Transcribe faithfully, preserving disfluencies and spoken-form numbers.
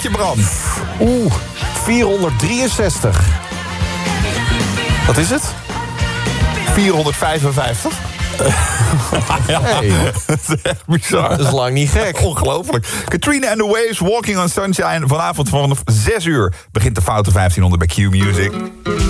je, Bram? Oeh, vierhonderddrieënzestig. Wat is het? vierhonderdvijfenvijftig? Ja, hey, Dat is echt bizar. dat is lang niet gek. Ongelooflijk. Katrina and the Waves, Walking on Sunshine. Vanavond vanaf zes uur begint de Foute vijftienhonderd bij Q Music.